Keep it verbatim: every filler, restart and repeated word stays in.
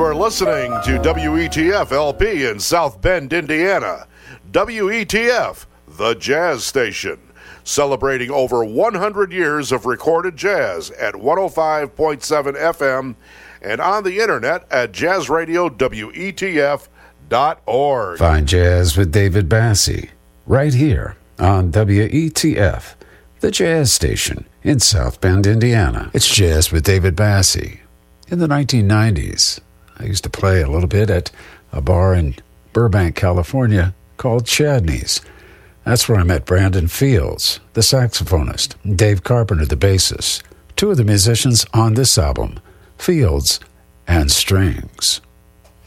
are listening to W E T F L P in South Bend, Indiana. W E T F, the jazz station, celebrating over one hundred years of recorded jazz at one oh five point seven F M and on the internet at jazz radio W E T F dot org. Find Jazz with David Bassie right here on W E T F, the jazz station in South Bend, Indiana. It's Jazz with David Bassie. In the nineteen nineties, I used to play a little bit at a bar in Burbank, California called Chadney's. That's where I met Brandon Fields, the saxophonist, and Dave Carpenter, the bassist, two of the musicians on this album, Fields and Strings.